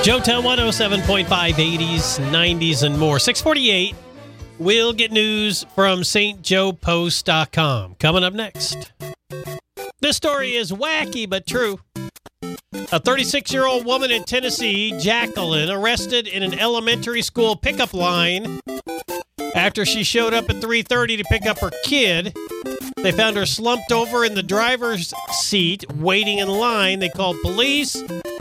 Joetown 107.5, 80s, 90s, and more. 648, we'll get news from stjoepost.com. Coming up next. This story is wacky but true. A 36-year-old woman in Tennessee, Jacqueline, arrested in an elementary school pickup line after she showed up at 3:30 to pick up her kid. They found her slumped over in the driver's seat, waiting in line. They called police.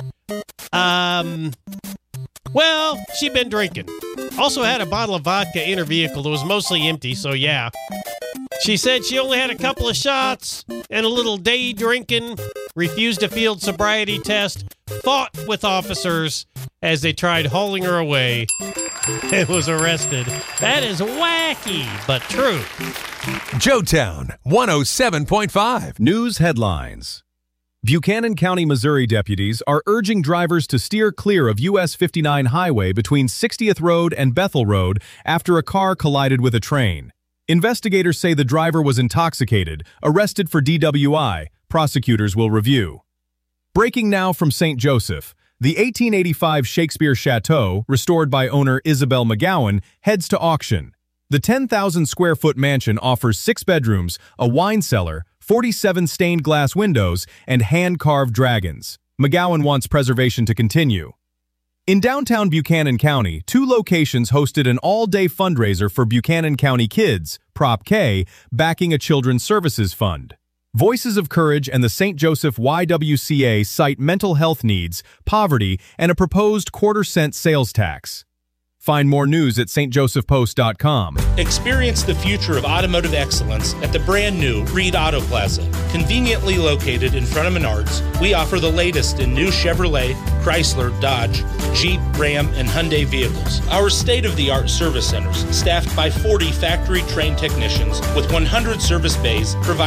Well, she'd been drinking. Also had a bottle of vodka in her vehicle. It was mostly empty, so yeah. She said she only had a couple of shots and a little day drinking, refused a field sobriety test, fought with officers as they tried hauling her away, and was arrested. That is wacky, but true. Joetown 107.5. News headlines. Buchanan County, Missouri deputies are urging drivers to steer clear of US 59 highway between 60th Road and Bethel Road after a car collided with a train. Investigators say the driver was intoxicated, arrested for DWI. Prosecutors will review. Breaking now from St. Joseph. The 1885 Shakespeare Chateau, restored by owner Isabel McGowan, heads to auction. The 10,000-square-foot mansion offers 6 bedrooms, a wine cellar, 47 stained glass windows, and hand-carved dragons. McGowan wants preservation to continue. In downtown Buchanan County, 2 locations hosted an all-day fundraiser for Buchanan County Kids, Prop K, backing a children's services fund. Voices of Courage and the St. Joseph YWCA cite mental health needs, poverty, and a proposed quarter-cent sales tax. Find more news at stjosephpost.com. Experience the future of automotive excellence at the brand new Reed Auto Plaza. Conveniently located in front of Menards, we offer the latest in new Chevrolet, Chrysler, Dodge, Jeep, Ram, and Hyundai vehicles. Our state-of-the-art service centers, staffed by 40 factory-trained technicians with 100 service bays, provide